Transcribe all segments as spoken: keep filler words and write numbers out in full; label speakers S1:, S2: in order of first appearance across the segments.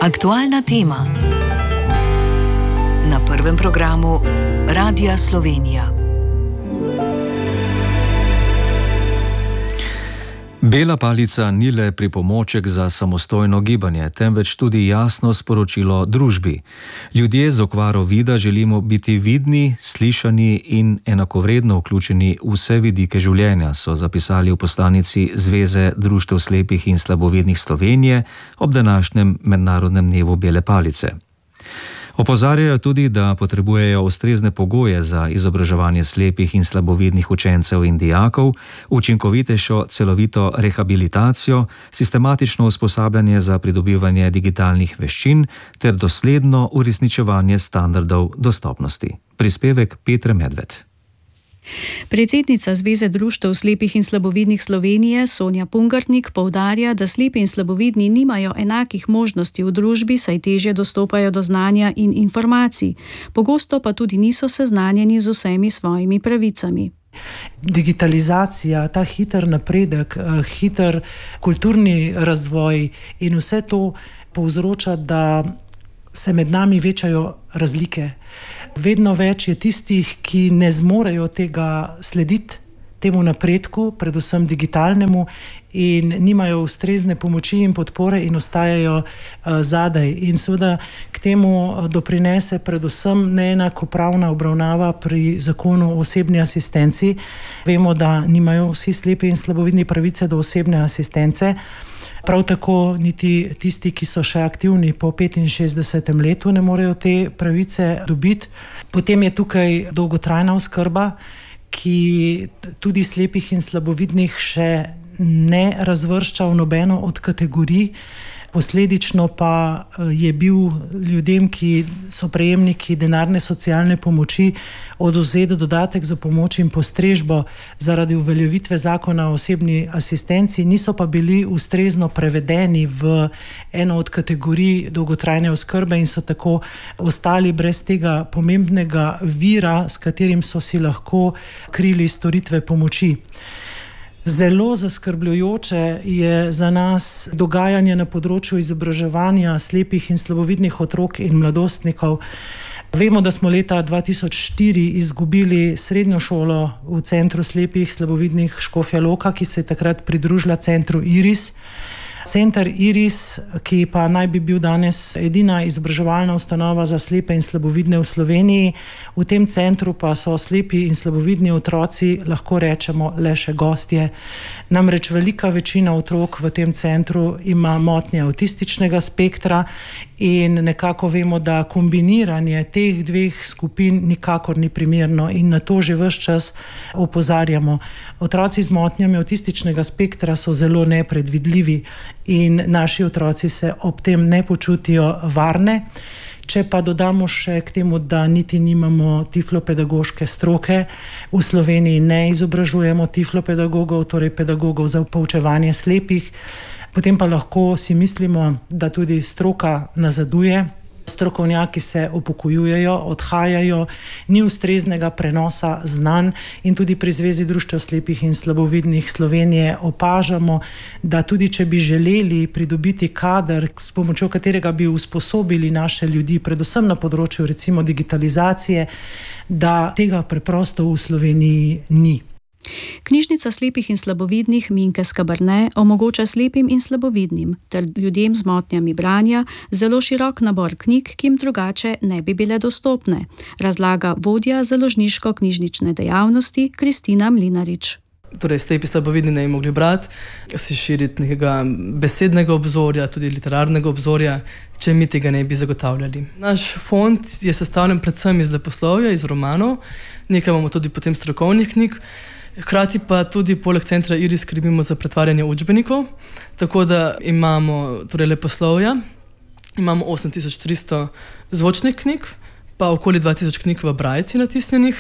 S1: Aktualna tema na prvem programu Radia Slovenija.
S2: Bela palica ni le pripomoček za samostojno gibanje, temveč tudi jasno sporočilo družbi. Ljudje z okvaro vida želimo biti vidni, slišani in enakovredno vključeni v vse vidike življenja, so zapisali v poslanici Zveze društev slepih in slabovidnih Slovenije ob današnjem mednarodnem dnevu bele palice. Opozarjajo tudi, da potrebujejo ustrezne pogoje za izobraževanje slepih in slabovidnih učencev in dijakov, učinkovitejšo celovito rehabilitacijo, sistematično usposabljanje za pridobivanje digitalnih veščin ter dosledno uresničevanje standardov dostopnosti. Prispevek Petre Medved.
S3: Predsednica Zveze društev slepih in slabovidnih Slovenije Sonja Pungartnik poudarja, da slepi in slabovidni nimajo enakih možnosti v družbi, saj težje dostopajo do znanja in informacij. Pogosto pa tudi niso seznanjeni z vsemi svojimi pravicami.
S4: Digitalizacija, ta hiter napredek, hiter kulturni razvoj in vse to povzroča, da se med nami večajo razlike. Vedno več je tistih, ki ne zmorejo tega slediti, temu napredku, predvsem digitalnemu, in nimajo ustrezne pomoči in podpore in ostajajo uh, zadaj. In seveda k temu doprinese predvsem neenakopravna obravnava pri zakonu o osebni asistenci. Vemo, da nimajo vsi slepi in slabovidni pravice do osebne asistence. Prav tako niti tisti, ki so še aktivni po petinšestdesetem letu, ne morejo te pravice dobiti. Potem je tukaj dolgotrajna oskrba, ki tudi slepih in slabovidnih še ne razvršča v nobeno od kategorij. Posledično pa je bil ljudem, ki so prejemniki denarne socialne pomoči, odvzet dodatek za pomoč in postrežbo zaradi uveljavitve zakona o osebni asistenci, niso pa bili ustrezno prevedeni v eno od kategorij dolgotrajne oskrbe in so tako ostali brez tega pomembnega vira, s katerim so si lahko krili storitve pomoči. Zelo zaskrbljujoče je za nas dogajanje na področju izobraževanja slepih in slabovidnih otrok in mladostnikov. Vemo, da smo leta dva tisoč štiri izgubili srednjo šolo v Centru slepih slabovidnih Škofja Loka, ki se je takrat pridružila Centru Iris. Center Iris, ki pa naj bi bil danes edina izobraževalna ustanova za slepe in slabovidne v Sloveniji. V tem centru pa so slepi in slabovidni otroci, lahko rečemo, le še gostje. Namreč velika večina otrok v tem centru ima motnje avtističnega spektra in nekako vemo, da kombiniranje teh dveh skupin nikakor ni primerno in na to že ves čas opozarjamo. Otroci z motnjami avtističnega spektra so zelo nepredvidljivi in naši otroci se ob tem ne počutijo varne. Če pa dodamo še k temu, da niti nimamo tiflopedagoške stroke, v Sloveniji ne izobražujemo tiflopedagogov, torej pedagogov za poučevanje slepih, potem pa lahko si mislimo, da tudi stroka nazaduje. Strokovnjaki se upokojujejo, odhajajo, ni ustreznega prenosa znanj in tudi pri Zvezi društev slepih in slabovidnih Slovenije opažamo, da tudi če bi želeli pridobiti kader, s pomočjo katerega bi usposobili naše ljudi, predvsem na področju recimo digitalizacije, da tega preprosto v Sloveniji ni.
S3: Knjižnica slepih in slabovidnih Minke Skabarne omogoča slepim in slabovidnim ter ljudem z motnjami branja zelo širok nabor knjig, ki jim drugače ne bi bile dostopne, razlaga vodja založniško-knjižnične dejavnosti Kristina Mlinarič.
S5: Torej, slepi slabovidni ne bi mogli brati, si širiti nekega besednega obzorja, tudi literarnega obzorja, če mi tega ne bi zagotavljali. Naš fond je sestavljen predvsem iz leposlovja, iz romanov, nekaj imamo tudi potem strokovnih knjig. Hkrati pa tudi poleg Centra Iris skrbimo za pretvarjanje učbenikov, tako da imamo torej leposlovja, imamo osem tisoč tristo zvočnih knjig, pa okoli dva tisoč knjig v brajci natisnjenih.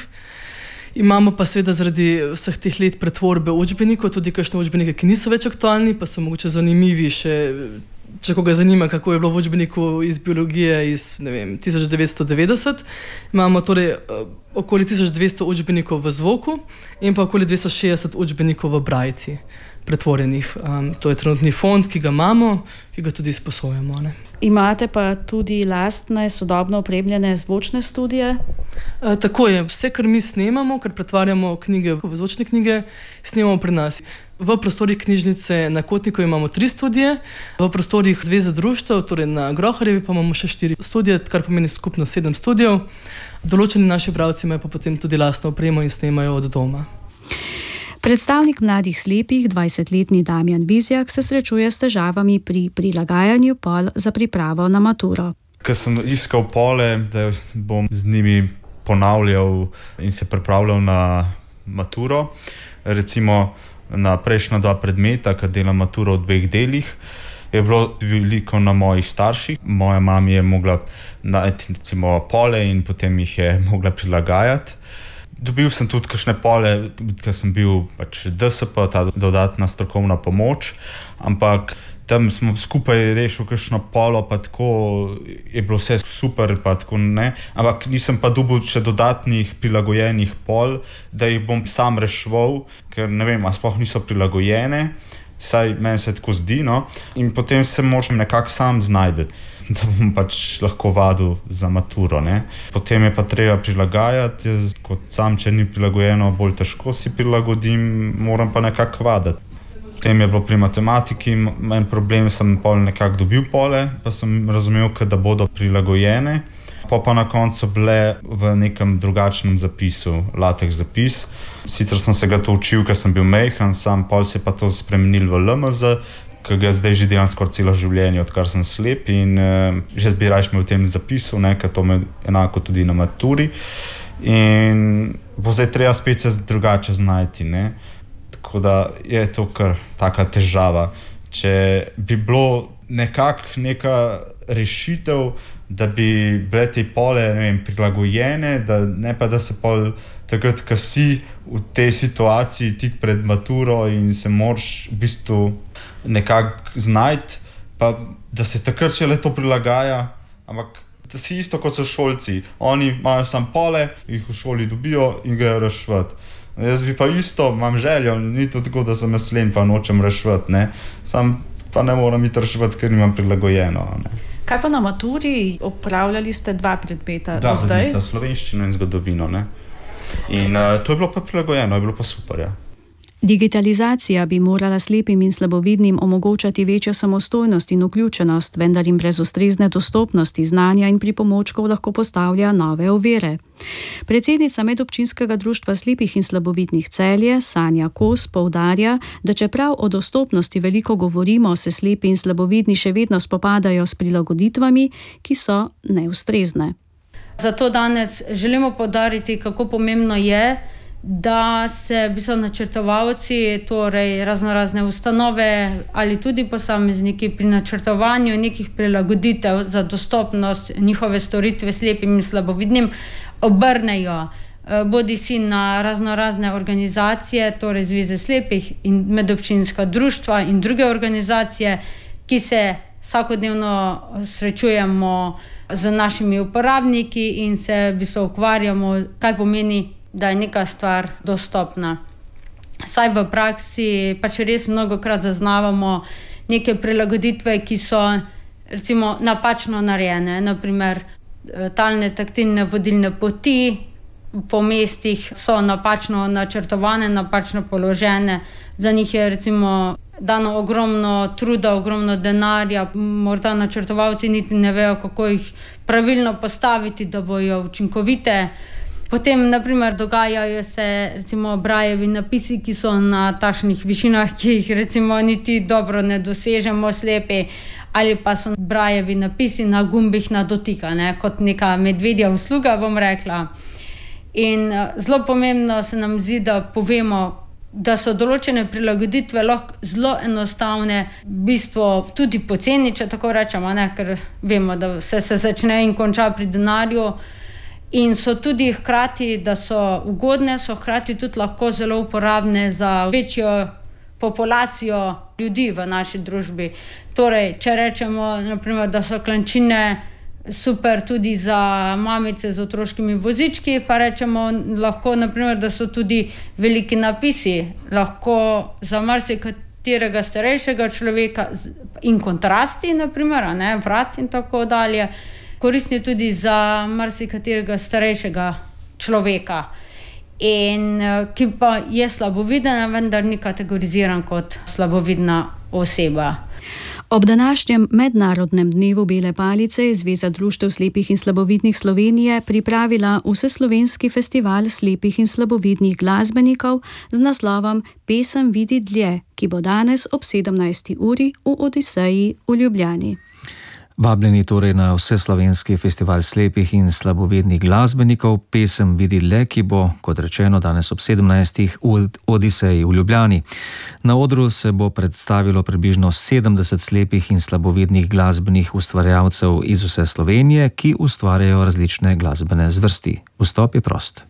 S5: Imamo pa seveda zaradi vseh teh let pretvorbe učbenikov tudi kakšne učbenike, ki niso več aktualni, pa so mogoče zanimivi še, če koga zanima, kako je bilo v učbeniku iz biologije iz, ne vem, tisoč devetsto devetdeset. Imamo torej okoli tisoč dvesto učbenikov v zvoku in pa okoli dvesto šestdeset učbenikov v brajci pretvorjenih. Um, to je trenutni fond, ki ga imamo, ki ga tudi izposojamo, ne.
S3: Imate pa tudi lastne sodobno opremljene zvočne studije?
S5: E, tako je. Vse, kar mi snemamo, kar pretvarjamo knjige v zvočne knjige, snemamo pri nas. V prostorih knjižnice na Kotniku imamo tri studije, v prostorih Zveze društev, torej na Groharjevi, pa imamo še štiri studije, kar pomeni skupno sedem studijev. Določeni naši bralci imajo pa potem tudi lastno opremo in snemajo od doma.
S3: Predstavnik mladih slepih, dvajsetletni Damjan Vizjak, se srečuje s težavami pri prilagajanju pol za pripravo na maturo.
S6: Ker sem iskal pole, da bom z njimi ponavljal in se pripravljal na maturo, recimo na prejšnja dva predmeta, kad delam maturo v dveh delih, je bilo veliko na mojih starših. Moja mama je mogla najti recimo pole in potem jih je mogla prilagajati. Dobil sem tudi kakšne pole, ker sem bil pač D S P, ta dodatna strokovna pomoč, ampak tam smo skupaj rešili kakšno polo, pa tako je bilo vse super, pa tako ne. Ampak nisem pa dobil še dodatnih prilagojenih pol, da jih bom sam reševal, ker ne vem, a sploh niso prilagojene, saj meni se tako zdi, no. In potem se moram nekako sam znajti, da bom pač lahko vadil za maturo, ne. Potem je pa treba prilagajati, jaz kot sam, če ni prilagojeno, bolj težko si prilagodim, moram pa nekako vaditi. Potem je bilo pri matematiki en problem, sem pol nekako dobil pole, pa sem razumel, da bodo prilagojene. Pa pa na koncu bile v nekem drugačnem zapisu, latex zapis. Sicer sem se ga to učil, ker sem bil mejhan, sam pol se je pa to spremenil v L M Z, ki ga zdaj že delam skoraj celo življenje, odkar sem slep in uh, že bi raje imel v tem zapisu, ne, ker to me enako tudi na maturi. In bo zdaj treba spet se drugače znajti, ne. Tako da je to kar taka težava. Če bi bilo nekako neka rešitev, da bi bile te pole, ne vem, prilagojene, da ne pa da se pol takrat, ko si v tej situaciji tik pred maturo in se moraš v bistvu nekako znajti, pa da se takrat še le to prilagaja, ampak da si isto kot so šolci. Oni imajo sam pole, jih v šoli dobijo in grejo reševati. Jaz bi pa isto, imam željo, ni to tako, da sem meslen pa nočem reševati, ne. Sam pa ne moram iti reševati, ker nimam prilagojeno, ne.
S3: Kaj pa na maturi? Opravljali ste dva predmeta do zdaj?
S6: Dva predmeta, slovenščino in zgodovino, ne. In uh, to je bilo pa prilagojeno, je bilo pa super, ja.
S3: Digitalizacija bi morala slepim in slabovidnim omogočati večjo samostojnost in vključenost, vendar jim brez ustrezne dostopnosti znanja in pripomočkov lahko postavlja nove ovire. Predsednica Medobčinskega društva slepih in slabovidnih Celje, Sanja Kos, poudarja, da čeprav o dostopnosti veliko govorimo, se slepi in slabovidni še vedno spopadajo s prilagoditvami, ki so neustrezne.
S7: Zato danes želimo poudariti, kako pomembno je, da se v bistvu načrtovalci, torej raznorazne ustanove ali tudi posamezniki pri načrtovanju nekih prilagoditev za dostopnost njihove storitve slepim in slabovidnim obrnejo bodi si na raznorazne organizacije, torej Zveze slepih in medobčinska društva in druge organizacije, ki se vsakodnevno srečujemo z našimi uporabniki in se v bistvu ukvarjamo, kaj pomeni, da je neka stvar dostopna. Saj v praksi pač res mnogokrat zaznavamo neke prilagoditve, ki so recimo napačno narejene, naprimer talne taktilne vodilne poti po mestih so napačno načrtovane, napačno položene, za njih je recimo dano ogromno truda, ogromno denarja, morda načrtovalci niti ne vejo, kako jih pravilno postaviti, da bojo učinkovite. Potem, naprimer, dogajajo se recimo brajevi napisi, ki so na takšnih višinah, ki jih recimo niti dobro ne dosežemo slepi, ali pa so brajevi napisi na gumbih na dotika, ne, kot neka medvedja usluga, bom rekla. In zelo pomembno se nam zdi, da povemo, da so določene prilagoditve lahko zelo enostavne, v bistvu tudi poceni, če tako rečemo, ne, ker vemo, da vse se začne in konča pri denarju. In so tudi hkrati, da so ugodne, so hkrati tudi lahko zelo uporabne za večjo populacijo ljudi v naši družbi. Torej, če rečemo, naprimer, da so klančine super tudi za mamice z otroškimi vozički, pa rečemo lahko, naprimer, da so tudi veliki napisi lahko za marsikatero marsikega starejšega človeka in kontrasti, naprimer, ne, vrat in tako dalje, koristni tudi za marsikaterega starejšega človeka. In ki pa je slaboviden, vendar ni kategoriziran kot slabovidna oseba.
S3: Ob današnjem mednarodnem dnevu bele palice je Zveza društev slepih in slabovidnih Slovenije pripravila vseslovenski festival slepih in slabovidnih glasbenikov z naslovom Pesem vidi dlje, ki bo danes ob sedemnajsti uri v Odiseji v Ljubljani.
S2: Vabljeni torej na vseslovenski festival slepih in slabovidnih glasbenikov Pesem vidi dlje, ki bo, kot rečeno, danes ob sedemnajstih v Odiseji v Ljubljani. Na odru se bo predstavilo približno sedemdeset slepih in slabovidnih glasbenih ustvarjalcev iz vse Slovenije, ki ustvarjajo različne glasbene zvrsti. Vstop je prost.